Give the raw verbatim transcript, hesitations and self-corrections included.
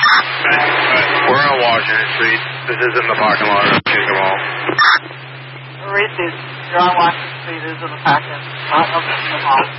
We're on Washington Street. This is in the parking lot of Jacob Hall. Read these. You're on Washington Street. This is in the parking lot of Jacob Hall.